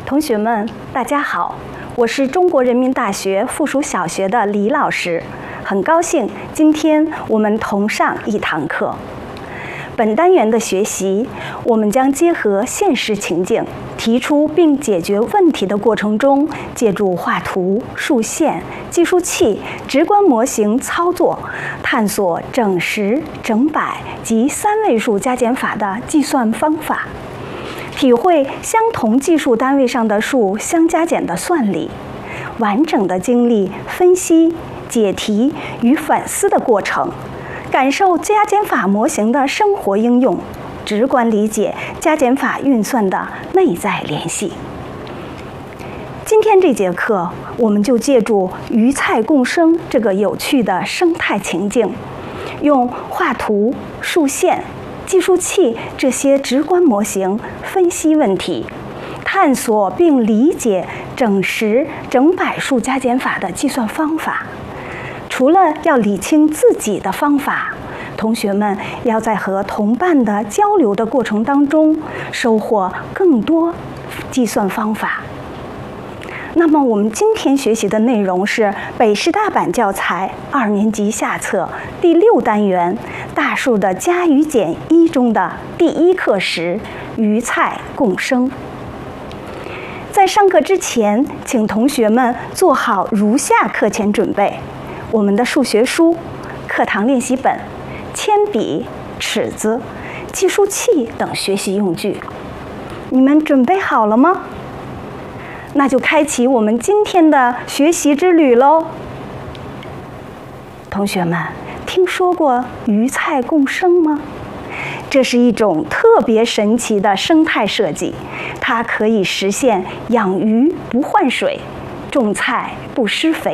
同学们，大家好，我是中国人民大学附属小学的李老师，很高兴今天我们同上一堂课。本单元的学习，我们将结合现实情境，提出并解决问题的过程中，借助画图、竖线、计数器、直观模型操作，探索整十、整百及三位数加减法的计算方法，体会相同计数单位上的数相加减的算理，完整的经历分析、解题与反思的过程，感受加减法模型的生活应用，直观理解加减法运算的内在联系。今天这节课，我们就借助鱼菜共生这个有趣的生态情境，用画图、竖线、计数器这些直观模型分析问题，探索并理解整十、整百数加减法的计算方法。除了要理清自己的方法，同学们要在和同伴的交流的过程当中，收获更多计算方法。那么我们今天学习的内容是北师大版教材2年级下册第6单元大数的加与减1中的第1课时，鱼菜共生。在上课之前，请同学们做好如下课前准备：我们的数学书、课堂练习本、铅笔、尺子、计数器等学习用具。你们准备好了吗？那就开启我们今天的学习之旅喽。同学们，听说过鱼菜共生吗？这是一种特别神奇的生态设计，它可以实现养鱼不换水，种菜不施肥。